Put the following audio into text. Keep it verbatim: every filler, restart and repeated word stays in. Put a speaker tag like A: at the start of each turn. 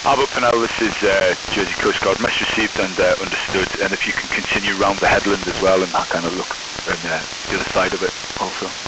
A: Albert Pennell, this is uh, Jersey Coast Guard. Mess received and uh, understood. And if you can continue round the headland as well and kind of look on uh, the other side of it also.